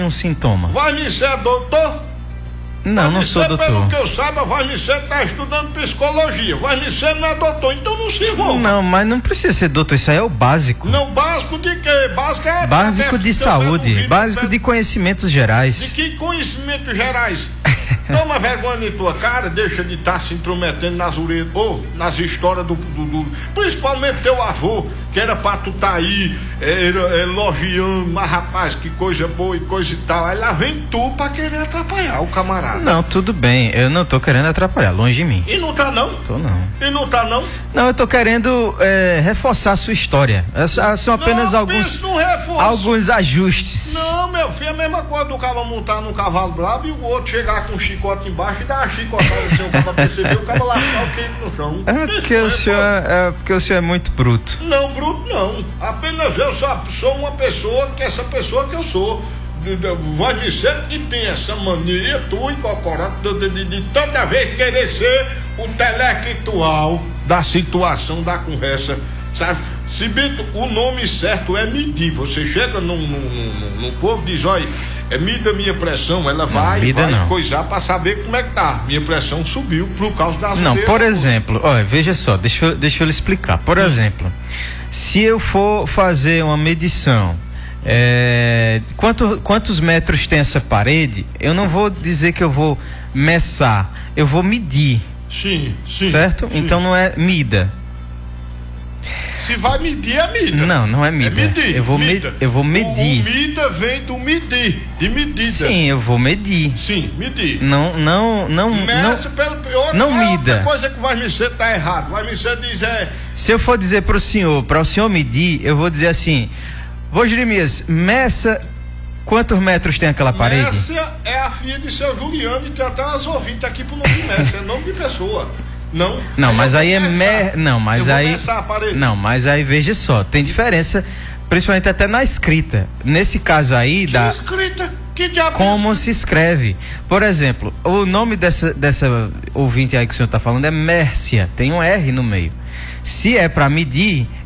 nenhum sintoma. Vai me ser doutor? Não, não sou doutor. Pelo que eu saiba, vai me ser tá estudando psicologia. Vai me ser não é doutor, então não se envolva. Não, mas não precisa ser doutor, isso aí é o básico. Não, básico de quê? Básico é... Básico de saúde, básico de conhecimentos gerais. De que conhecimentos gerais? Toma vergonha em tua cara, deixa de estar se intrometendo nas orelhas, ou nas histórias do... Principalmente teu avô, que era pra tu tá aí elogiando, mas rapaz, que coisa boa e coisa e tal. Aí lá vem tu pra querer atrapalhar o camarada. Não, tudo bem, eu não tô querendo atrapalhar, longe de mim. E não tá não? Tô não. E não tá não? Não, eu tô querendo reforçar a sua história. São apenas alguns ajustes. Não, meu filho, é a mesma coisa do cara montar num cavalo brabo e o outro chegar com um chicote embaixo e dar uma chicotada no seu cara pra perceber o cara lascar o queijo no chão. Porque o senhor é muito bruto. Não, bruto não. Apenas eu sou uma pessoa, que essa pessoa que eu sou. Vai dizer que tem essa mania, tu incorporado, de toda vez querer ser o intelectual da situação, da conversa, sabe? Cibito, o nome certo é medir. Você chega num povo e diz, olha, mida minha pressão, ela vai coisar pra saber como é que tá. Minha pressão subiu por causa das... Não, por exemplo, olha, veja só, deixa eu lhe explicar. Por exemplo, se eu for fazer uma medição, quantos metros tem essa parede, eu não vou dizer que eu vou messar, eu vou medir. Sim. Certo? Sim. Então não é mida. Se vai medir, é mida. Não é mida. É medir. Eu vou medir. O mida vem do medir, de medida. Sim, eu vou medir. Sim, medir. Não mida. Outra coisa que vai me ser tá errado. Vai me ser dizer... Se eu for dizer para o senhor medir, eu vou dizer assim: Vô Jeremias, meça quantos metros tem aquela parede? Mércia é a filha de seu Juliano e tem até umas ouvintes aqui pro nome de Mércia, é nome de pessoa. Não, mas aí Não, mas aí veja só, tem diferença, principalmente até na escrita. Nesse caso aí, escrita? Que diabo? Como se escreve? Por exemplo, o nome dessa ouvinte aí que o senhor está falando é Mércia, tem um R no meio. Se é para medir,